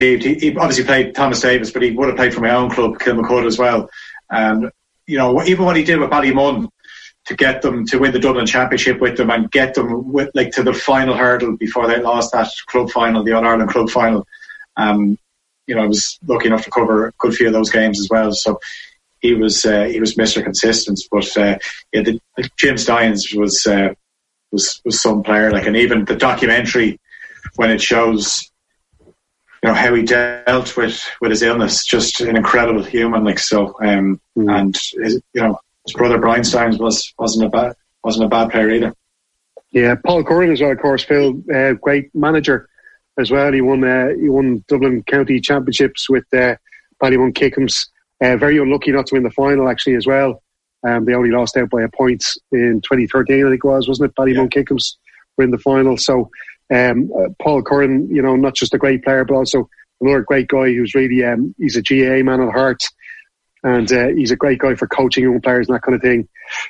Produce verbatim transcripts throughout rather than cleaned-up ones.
He, he obviously played Thomas Davis, but he would have played for my own club, Kilmacud, as well. And you know, even what he did with Ballymun to get them to win the Dublin Championship with them and get them with, like, to the final hurdle before they lost that club final, the All Ireland club final. Um, you know, I was lucky enough to cover a good few of those games as well. So he was uh, he was Mister Consistent. But uh, yeah, the, the Jim Stynes was uh, was was some player. Like, and even the documentary, when it shows, you know, how he dealt with, with his illness, just an incredible human. Like, so, um, mm. and his, you know, his brother Brian Stynes was wasn't a bad wasn't a bad player either. Yeah, Paul Curran as well, of course. Phil, uh, great manager as well. He won uh, he won Dublin County Championships with uh, Ballymun Kickhams. Uh, very unlucky not to win the final actually as well. Um, they only lost out by a point in twenty thirteen, I think it was, wasn't it? Ballymun yeah. Kickhams were in the final. So um, uh, Paul Curran, you know, not just a great player, but also another great guy who's really um, he's a G A A man at heart. And uh, he's a great guy for coaching young players and that kind of thing.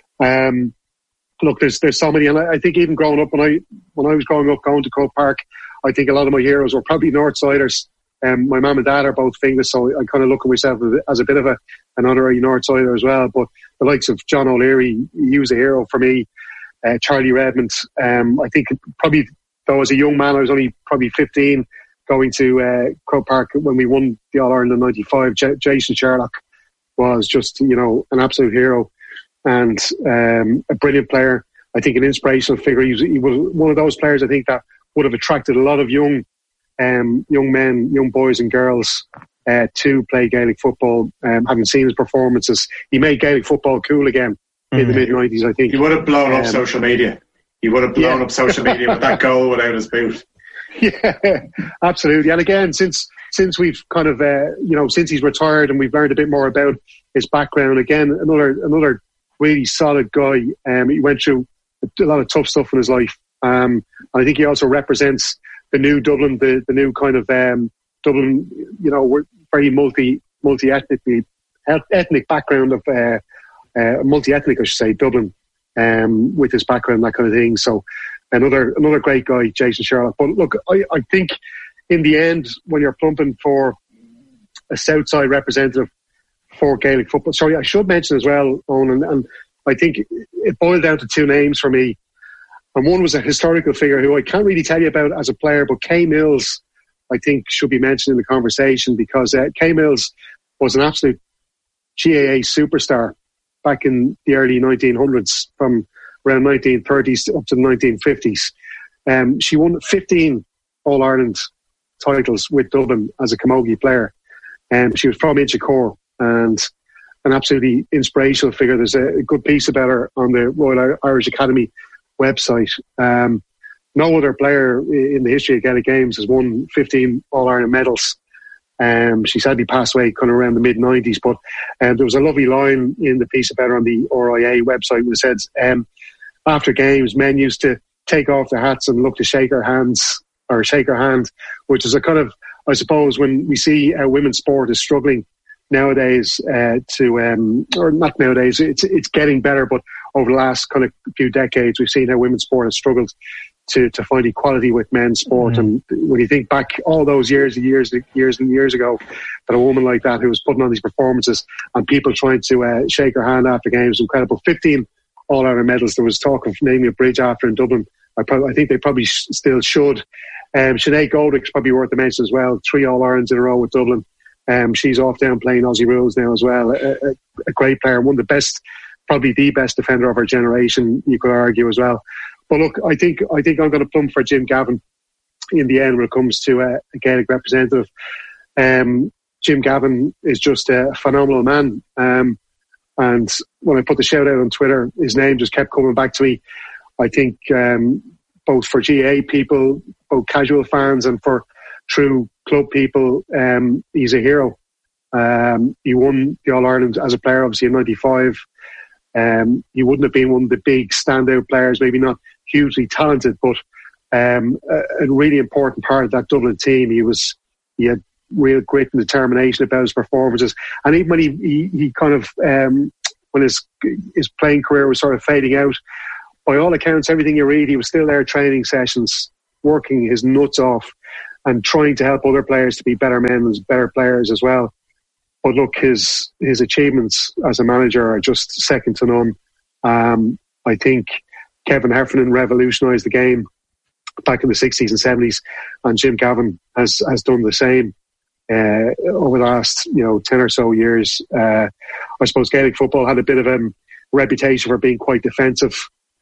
Um, look, there's there's so many, and I, I think even growing up, when I when I was growing up going to Croke Park, I think a lot of my heroes were probably Northsiders. Um, my mum and dad are both Finglas, so I kind of look at myself as a bit of a an honorary Northsider as well. But the likes of John O'Leary, he was a hero for me. Uh, Charlie Redmond, um, I think probably though as a young man, I was only probably fifteen, going to uh, Croke Park when we won the All Ireland in ninety-five. J- Jason Sherlock was just, you know, an absolute hero and um, a brilliant player. I think an inspirational figure. He was, he was one of those players I think that would have attracted a lot of young um, young men, young boys and girls uh, to play Gaelic football. Um, having seen his performances, he made Gaelic football cool again mm-hmm. in the mid nineties, I think. He would have blown um, up social media. He would have blown yeah. up social media with that goal without his boot. Yeah, absolutely. And again, since since we've kind of, uh, you know, since he's retired and we've learned a bit more about his background, again, another another really solid guy. Um, he went through a lot of tough stuff in his life. Um, I think he also represents the new Dublin, the, the new kind of um, Dublin, you know, we're very multi, multi-ethnic, ethnic background of, uh, uh, multi-ethnic, I should say, Dublin, um, with his background, that kind of thing. So another another great guy, Jason Sherlock. But look, I, I think in the end, when you're plumping for a Southside representative for Gaelic football, sorry, I should mention as well, Owen, and, and I think it boiled down to two names for me. And one was a historical figure who I can't really tell you about as a player, but Kay Mills, I think, should be mentioned in the conversation because uh, Kay Mills was an absolute G A A superstar back in the early nineteen hundreds, from around nineteen thirties up to the nineteen fifties. Um, she won fifteen All-Ireland titles with Dublin as a camogie player. Um, she was from Inchicore and an absolutely inspirational figure. There's a, a good piece about her on the Royal Irish Academy website. Um, no other player in the history of Gaelic Games has won fifteen All-Ireland medals. Um, she sadly passed away kind of around the mid nineties, but um, there was a lovely line in the piece about her on the R I A website which said, um, after games, men used to take off their hats and look to shake her hands or shake her hand, which is a kind of, I suppose, when we see uh, women's sport is struggling nowadays uh, to, um, or not nowadays, it's it's getting better, but over the last kind of few decades, we've seen how women's sport has struggled to, to find equality with men's sport. Mm-hmm. And when you think back all those years and years and years and years ago, that a woman like that who was putting on these performances and people trying to uh, shake her hand after games, incredible. fifteen All-Ireland medals. There was talk of naming a bridge after in Dublin. I, probably, I think they probably sh- still should. Um, Sinead Goldrick's probably worth a mention as well. Three All-Irelands in a row with Dublin. Um, she's off down playing Aussie rules now as well. A, a, a great player, one of the best, probably the best defender of our generation, you could argue as well. But look, I think I think I'm going to plumb for Jim Gavin in the end when it comes to uh, a Gaelic representative. Um, Jim Gavin is just a phenomenal man. Um, and when I put the shout out on Twitter, his name just kept coming back to me. I think um, both for G A A people, both casual fans and for true club people, um, he's a hero. Um, he won the All-Ireland as a player, obviously, in ninety-five. Um, he wouldn't have been one of the big standout players, maybe not hugely talented, but um, a, a really important part of that Dublin team. He was, he had real grit and determination about his performances. And even when he, he, he kind of, um, when his his playing career was sort of fading out, by all accounts, everything you read, he was still there training sessions, working his nuts off. and trying to help other players to be better men and better players as well. But look, his his achievements as a manager are just second to none. Um, I think Kevin Heffernan revolutionised the game back in the sixties and seventies, and Jim Gavin has, has done the same uh, over the last you know ten or so years. Uh, I suppose Gaelic football had a bit of a reputation for being quite defensive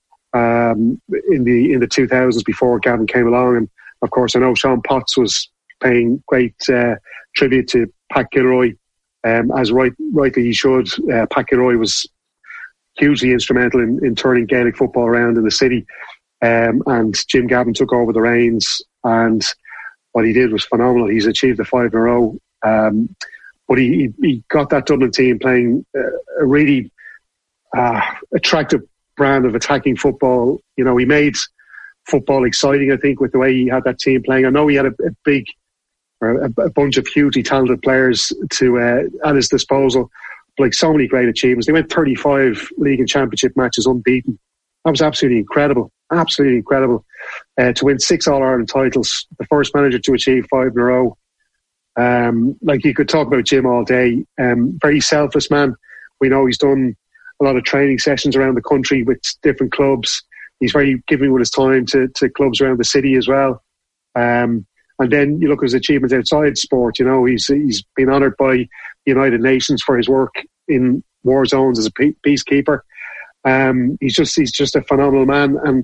um, in the in the two thousands before Gavin came along, and of course I know Sean Potts was paying great uh, tribute to Pat Kilroy, um, as right rightly he should. Uh, Pat Kilroy was hugely instrumental in, in turning Gaelic football around in the city, um, and Jim Gavin took over the reins, and what he did was phenomenal. He's achieved the five in a row, um, but he, he got that Dublin team playing uh, a really uh, attractive brand of attacking football. You know, he made football exciting, I think, with the way he had that team playing. I know he had a, a big, or a, a bunch of hugely talented players to uh, at his disposal. Like so many great achievements. They went thirty-five league and championship matches unbeaten. That was absolutely incredible. Absolutely incredible. Uh, to win six All-Ireland titles, the first manager to achieve five in a row. Um, like you could talk about Jim all day. Um, very selfless man. We know he's done a lot of training sessions around the country with different clubs. He's very giving with his time to, to clubs around the city as well. Um, and then you look at his achievements outside sport. You know, he's he's been honoured by United Nations for his work in war zones as a peacekeeper. Um, he's just he's just a phenomenal man, and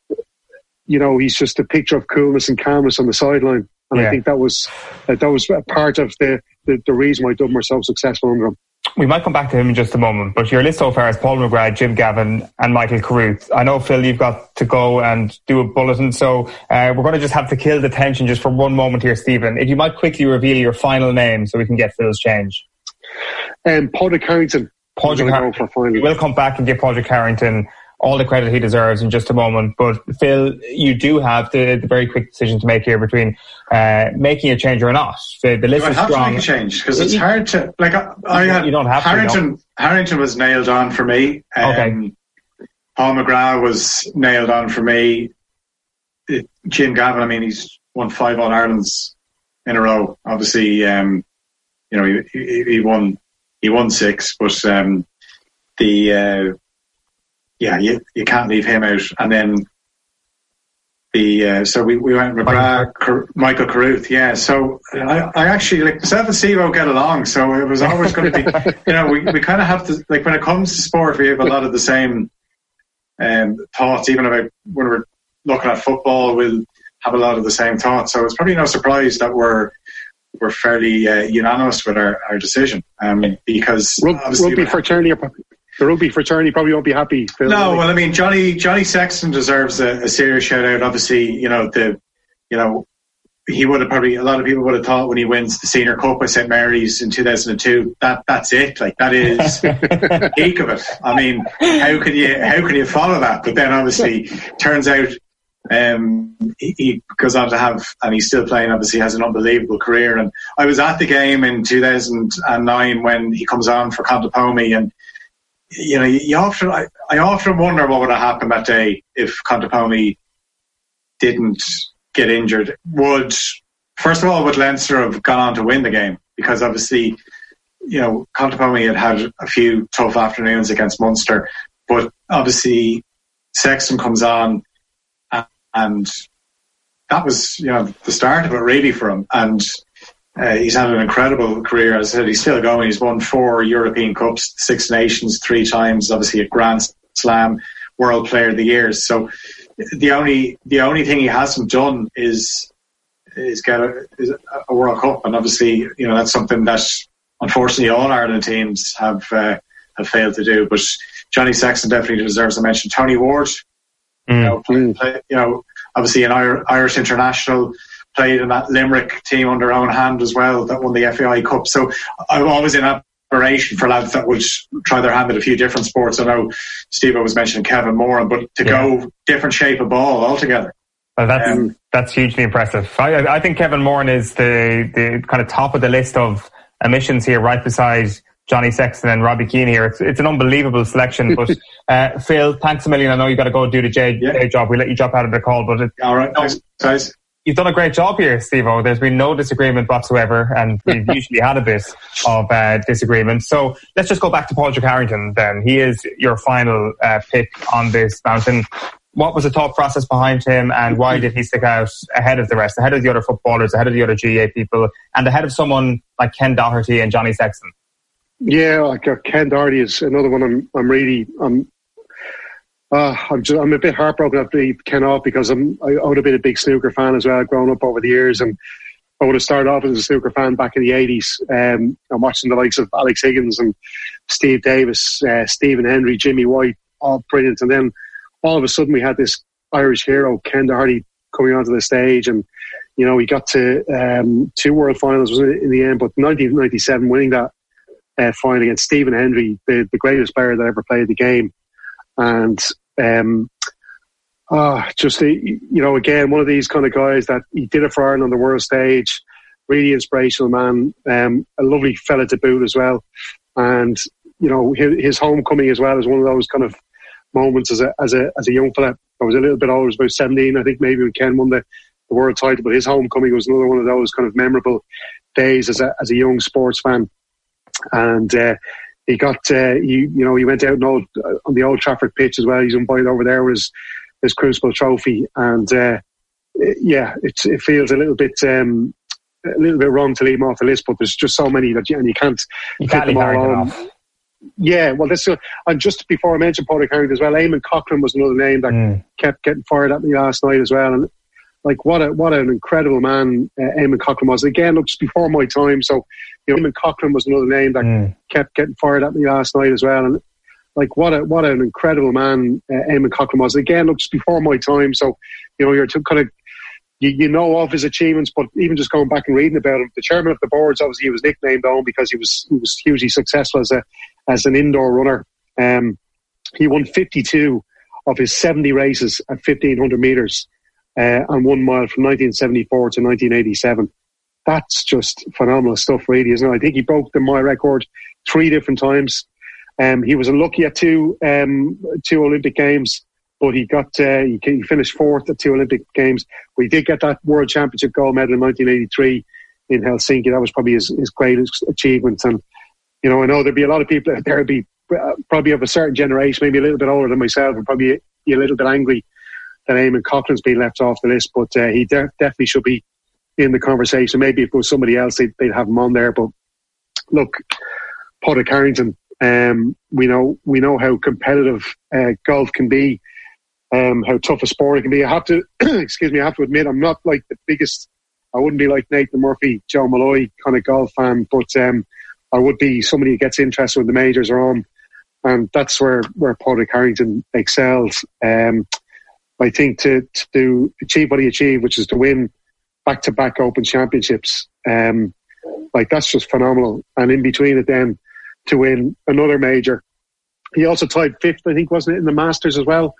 you know he's just a picture of coolness and calmness on the sideline. And yeah. I think that was uh, that was a part of the, the the reason why Dublin were so successful under him. We might come back to him in just a moment, but your list so far is Paul McGrath, Jim Gavin and Michael Carruth. I know, Phil, you've got to go and do a bulletin, so uh, we're going to just have to kill the tension just for one moment here, Stephen. If you might quickly reveal your final name so we can get Phil's change. Um, Padraig Harrington. Padraig Harrington. We'll come back and give Padraig Harrington all the credit he deserves in just a moment. But Phil, you do have the, the very quick decision to make here between uh, making a change or not. The, the list you is have strong. to make a change because it's hard to like. I, I had, you don't have Harrington. To, Harrington was nailed on for me. Um, okay. Paul McGrath was nailed on for me. It, Jim Gavin. I mean, he's won five All Irelands in a row. Obviously, um, you know, he, he, he won. He won six, but um, the. Uh, Yeah, you, you can't leave him out. And then the uh, so we, we went McGrath, Car- Michael Carruth. Yeah, so I, I actually like myself and Steve get along. So it was always going to be, you know, we, we kind of have to like when it comes to sport, we have a lot of the same um, thoughts. Even about when we're looking at football, we'll have a lot of the same thoughts. So it's probably no surprise that we're we're fairly uh, unanimous with our, our decision um, because Rug, rugby fraternity. The rugby fraternity probably won't be happy. Phil, no, really. well, I mean, Johnny Johnny Sexton deserves a, a serious shout out. Obviously, you know the, you know, he would have probably a lot of people would have thought when he wins the Senior Cup with Saint Mary's in two thousand two that that's it. Like that is the peak of it. I mean, how could you how can you follow that? But then obviously, turns out um, he, he goes on to have, and he's still playing. Obviously, has an unbelievable career. And I was at the game in two thousand nine when he comes on for Contapomi and. You know, you often I, I often wonder what would have happened that day if Contapomi didn't get injured. Would first of all would Leinster have gone on to win the game? Because obviously, you know, Contapomi had had a few tough afternoons against Munster, but obviously Sexton comes on, and, and that was you know the start of it really for him. And Uh, he's had an incredible career. As I said, he's still going. He's won four European Cups, Six Nations, three times. Obviously, a Grand Slam, World Player of the Year. So the only the only thing he hasn't done is is get a, is a World Cup, and obviously, you know that's something that unfortunately all Ireland teams have uh, have failed to do. But Johnny Sexton definitely deserves a mention. Tony Ward, mm. you know, play, play, you know, obviously an Irish international. Played in that Limerick team under own hand as well that won the F A I Cup. So I'm always in admiration for lads that would try their hand at a few different sports. I know Steve was mentioning Kevin Moran, but to yeah. go different shape of ball altogether. Well, that's um, that's hugely impressive. I, I think Kevin Moran is the, the kind of top of the list of omissions here, right beside Johnny Sexton and Robbie Keane here. It's, it's an unbelievable selection. But uh, Phil, thanks a million. I know you got to go do the J, yeah. J job. We'll let you drop out of the call. But it, all right, thanks, guys. you've done a great job here, Steve-O. There's been no disagreement whatsoever, and we've usually had a bit of uh, disagreement. So let's just go back to Padraig Harrington then. He is your final uh, pick on this mountain. What was the thought process behind him, and why did he stick out ahead of the rest, ahead of the other footballers, ahead of the other G A A people, and ahead of someone like Ken Doherty and Johnny Sexton? Yeah, like uh, Ken Doherty is another one I'm, I'm really... I'm, Uh, I'm just, I'm a bit heartbroken after leave Ken off because I'm, I would have been a big snooker fan as well, growing up over the years, and I would have started off as a snooker fan back in the eighties. Um, I'm watching the likes of Alex Higgins and Steve Davis, uh, Stephen Hendry, Jimmy White, all brilliant. And then all of a sudden we had this Irish hero, Ken Doherty, coming onto the stage, and you know he got to um, two World Finals was in the end, but nineteen ninety-seven winning that uh, final against Stephen Hendry, the, the greatest player that ever played the game, and. Um, uh, just, a, you know, again, one of these kind of guys that he did it for Ireland on the world stage, really inspirational man, um, a lovely fella to boot as well. And, you know, his, his homecoming as well is one of those kind of moments as a, as a, as a young fella. I was a little bit older, I was about seventeen, I think, maybe when Ken won the, the world title, but his homecoming was another one of those kind of memorable days as a, as a young sports fan. And, uh, He got, uh, he, you know, he went out and old, uh, on the Old Trafford pitch as well. He's invited over there with his, his Crucible Trophy, and uh, yeah, it's, it feels a little bit, um, a little bit wrong to leave him off the list. But there's just so many that you, and you can't you fit can't them all on. Off. Yeah, well, this uh, and just before I mentioned Padraig Harrington as well, Eamon Coughlin was another name that mm. kept getting fired at me last night as well, and. Like what a what an incredible man uh, Eamon Coughlin was. Again, look, just before my time. So, you know, Eamon Coughlin was another name that mm. kept getting fired at me last night as well. And like what a what an incredible man uh, Eamon Coughlin was. Again, look, just before my time. So, you know, you're to kind of you, you know of his achievements, but even just going back and reading about him, the chairman of the boards, obviously, he was nicknamed on because he was he was hugely successful as a as an indoor runner. Um, he won fifty-two of his seventy races at fifteen hundred meters. Uh, and one mile from nineteen seventy-four to nineteen eighty-seven. That's just phenomenal stuff, really, isn't it? I think he broke the mile record three different times. Um, he was unlucky at two um, two Olympic Games, but he got uh, he, he finished fourth at two Olympic Games. But he did get that World Championship gold medal in nineteen eighty-three in Helsinki. That was probably his, his greatest achievement. And you know, I know there'd be a lot of people out there would be uh, probably of a certain generation, maybe a little bit older than myself, and probably be a little bit angry that Eamon Coughlin's been left off the list, but uh, he de- definitely should be in the conversation. Maybe if it was somebody else, they'd, they'd have him on there. But look, Padraig Harrington, um, we know we know how competitive uh, golf can be, um, how tough a sport it can be. I have to, excuse me, I have to admit, I'm not like the biggest. I wouldn't be like Nathan Murphy, Joe Malloy kind of golf fan, but um, I would be somebody who gets interested when the majors are on, and that's where where Padraig Harrington excels. Um, I think to, to achieve what he achieved, which is to win back-to-back Open Championships, um, like that's just phenomenal. And in between it then, to win another major. He also tied fifth, I think, wasn't it, in the Masters as well?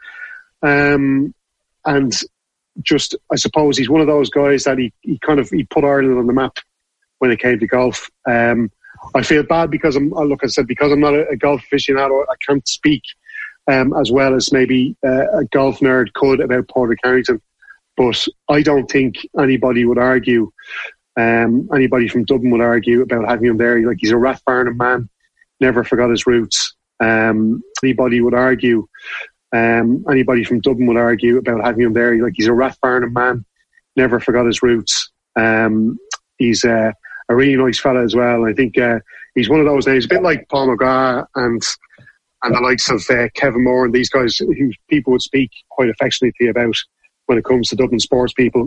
Um, and just, I suppose he's one of those guys that he, he kind of, he put Ireland on the map when it came to golf. Um, I feel bad because I'm, look, I said, because I'm not a, a golf aficionado, I can't speak Um, as well as maybe uh, a golf nerd could about Padraig Harrington. But I don't think anybody would argue, um, anybody from Dublin would argue about having him there. Like, he's a Rathfarnham man, never forgot his roots. Um, anybody would argue, um, anybody from Dublin would argue about having him there. Like, he's a Rathfarnham man, never forgot his roots. Um, he's uh, a really nice fella as well. I think uh, he's one of those names, a bit like Paul McGrath and and the likes of uh, Kevin Moore and these guys who people would speak quite affectionately about when it comes to Dublin sports people.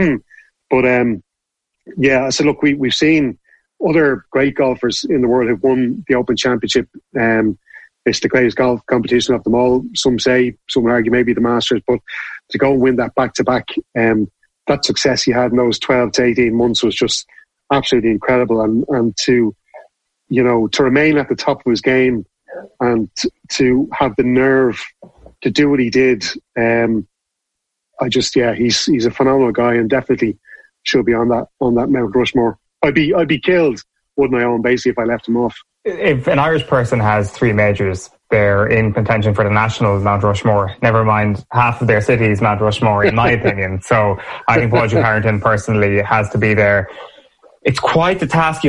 But um, yeah, I said, look, we, we've seen other great golfers in the world who've won the Open Championship. Um, it's the greatest golf competition of them all. Some say, some would argue maybe the Masters, but to go and win that back-to-back, um, that success he had in those twelve to eighteen months was just absolutely incredible. And, and to, you know, to remain at the top of his game, and to have the nerve to do what he did, um, I just yeah, he's he's a phenomenal guy and definitely should be on that on that Mount Rushmore. I'd be I'd be killed, wouldn't I, own basically if I left him off. if an Irish person has three majors, they're in contention for the national Mount Rushmore. Never mind half of their city's Mount Rushmore, in my opinion. So I think Padraig Harrington personally has to be there. It's quite the task you